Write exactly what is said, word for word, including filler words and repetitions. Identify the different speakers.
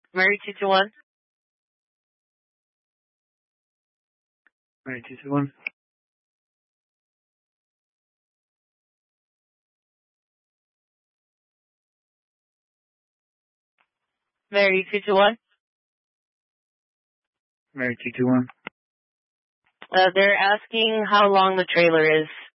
Speaker 1: Mary two two one.
Speaker 2: Mary two two one.
Speaker 1: Mary two two one.
Speaker 2: Mary two two one.
Speaker 1: Uh, they're asking how long the trailer is.